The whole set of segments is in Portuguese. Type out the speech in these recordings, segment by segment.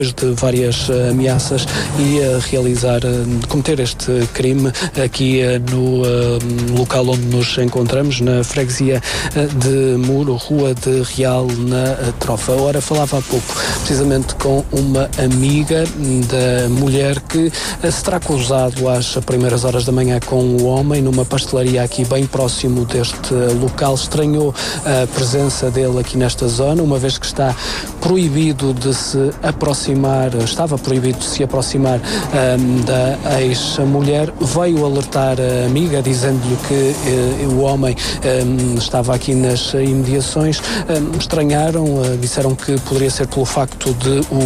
de várias ameaças e cometer este crime aqui no local onde nos encontramos, na freguesia de Muro, Rua de Real, na Trofa. Ora, falava há pouco precisamente com uma amiga da mulher que se terá cruzado às primeiras horas da manhã com o homem numa pastelaria aqui bem próximo deste local. Estranhou a presença dele aqui nesta zona, uma vez que estava proibido de se aproximar da ex-mulher. Veio alertar a amiga, dizendo-lhe que o homem estava aqui nas imediações. Estranharam, disseram que poderia ser pelo facto de o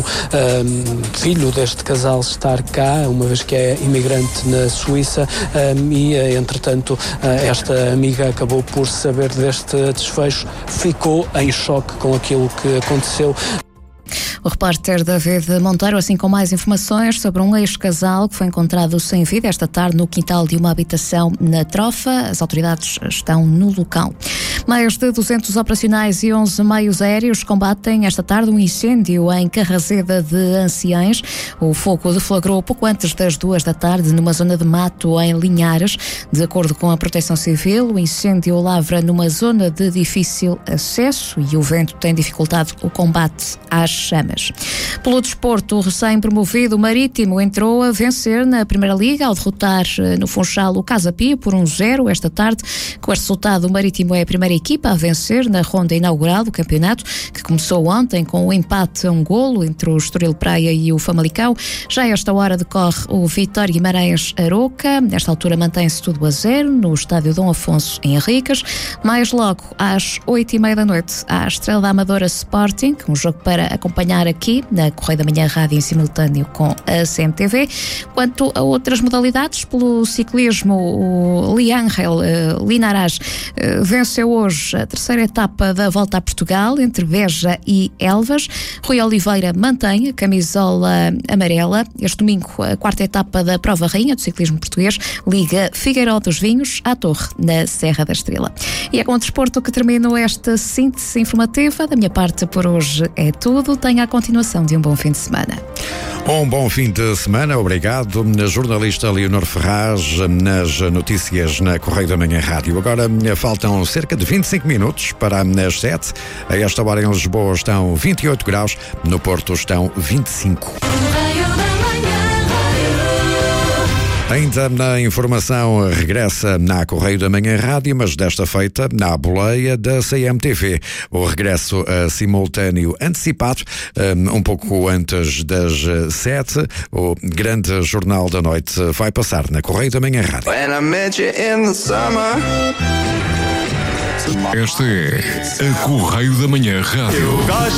filho deste casal estar cá, uma vez que é imigrante na Suíça, e entretanto esta amiga acabou por saber deste desfecho, ficou em choque com aquilo que aconteceu. O repórter David Monteiro, assim com mais informações sobre um ex-casal que foi encontrado sem vida esta tarde no quintal de uma habitação na Trofa. As autoridades estão no local. Mais de 200 operacionais e 11 meios aéreos combatem esta tarde um incêndio em Carrazeda de Anciães. O fogo deflagrou pouco antes das 2 da tarde numa zona de mato em Linhares. De acordo com a Proteção Civil, o incêndio lavra numa zona de difícil acesso e o vento tem dificultado o combate às chamas. Pelo desporto, o recém-promovido Marítimo entrou a vencer na Primeira Liga ao derrotar no Funchal o Casa Pia por 1-0 esta tarde. Com este resultado, o Marítimo é a primeira equipa a vencer na ronda inaugural do campeonato, que começou ontem com o empate a 1-golo entre o Estoril Praia e o Famalicão. Já a esta hora decorre o Vitória Guimarães Aroca. Nesta altura mantém-se tudo a 0 no estádio Dom Afonso em Henriques. Mais logo, às 8h30 da noite, há a Estrela da Amadora Sporting, um jogo para acompanhar aqui na Correio da Manhã Rádio em simultâneo com a CMTV. Quanto a outras modalidades, pelo ciclismo, o Liangel Linares venceu hoje a terceira etapa da Volta a Portugal entre Beja e Elvas. Rui Oliveira mantém a camisola amarela. Este domingo, a quarta etapa da Prova Rainha do ciclismo português liga Figueiró dos Vinhos à Torre, na Serra da Estrela. E é com o desporto que termino esta síntese informativa. Da minha parte por hoje é tudo. Tenha a continuação de um bom fim de semana. Um bom fim de semana, obrigado. Jornalista Leonor Ferraz, nas notícias na Correio da Manhã Rádio. Agora faltam cerca de 25 minutos para as 7. A esta hora em Lisboa estão 28 graus, no Porto estão 25. Ainda na informação, regressa na Correio da Manhã Rádio, mas desta feita na boleia da CMTV. O regresso simultâneo antecipado, um pouco antes das 7. O grande jornal da noite vai passar na Correio da Manhã Rádio. Esta é a Correio da Manhã Rádio.